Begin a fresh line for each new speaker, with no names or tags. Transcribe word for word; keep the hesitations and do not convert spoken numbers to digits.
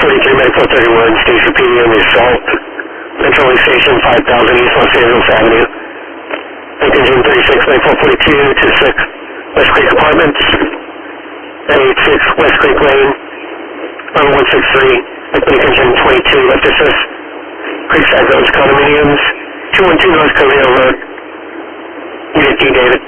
forty-three, Med four thirty-one, Station P D on the assault. Controlling Station five thousand East Los Angeles Avenue. Lincoln June thirty-six, Med four forty-two, two six, West Creek Apartments. nine eighty-six, West Creek Lane. Level one six three, Lincoln June twenty-two, left assist. Creekside Roads Condominiums. two one two North Carrillo Road. Unit D, David.